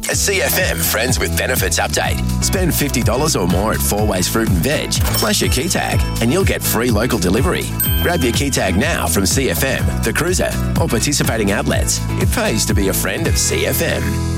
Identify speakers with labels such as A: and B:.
A: A CFM Friends with Benefits update. Spend $50 or more at Four Ways Fruit and Veg, plus your key tag, and you'll get free local delivery. Grab your key tag now from CFM, The Cruiser, or participating outlets. It pays to be a friend of CFM.